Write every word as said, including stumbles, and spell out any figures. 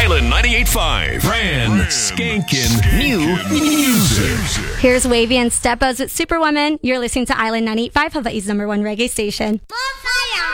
Island ninety-eight point five. Brand skankin' new music. Here's Wavy and Stepos with Superwoman. You're listening to Island ninety-eight point five, Hawaii's number one reggae station.